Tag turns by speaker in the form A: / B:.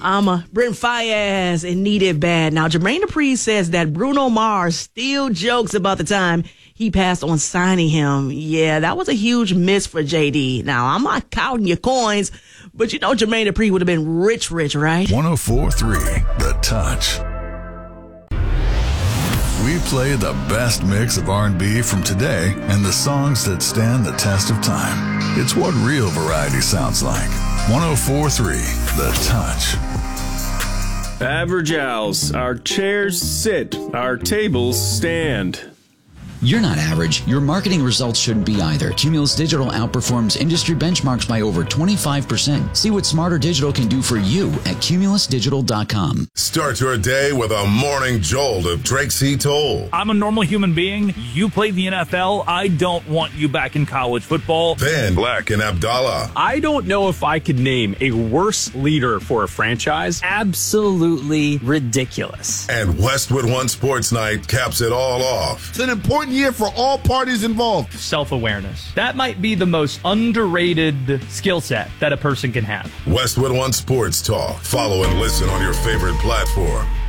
A: Brent Faiyaz and Need It Bad. Now, Jermaine Dupri says that Bruno Mars still jokes about the time he passed on signing him. Yeah, that was a huge miss for JD. Now, I'm not counting your coins, but you know Jermaine Dupri would have been rich, right?
B: 104.3 The Touch. We play the best mix of R&B from today and the songs that stand the test of time. It's what real variety sounds like. 104.3 The Touch.
C: Average Owls. Our chairs sit. Our tables stand.
D: You're not average. Your marketing results shouldn't be either. Cumulus Digital outperforms industry benchmarks by over 25%. See what Smarter Digital can do for you at cumulusdigital.com.
E: Start your day with a morning jolt of Drake C. Toll.
F: I'm a normal human being. You played the NFL. I don't want you back in college football.
E: Then Black and Abdallah.
G: I don't know if I could name a worse leader for a franchise.
H: Absolutely ridiculous.
E: And Westwood One Sports Night caps it all off.
I: It's an important year for all parties involved.
J: Self-awareness. That might be the most underrated skill set that a person can have.
E: Westwood One Sports Talk. Follow and listen on your favorite platform.